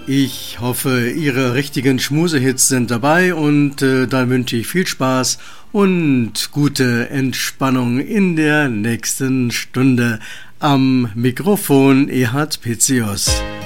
Ich hoffe, Ihre richtigen Schmusehits sind dabei und dann wünsche ich viel Spaß und gute Entspannung in der nächsten Stunde. Am Mikrofon Erhard Pezius.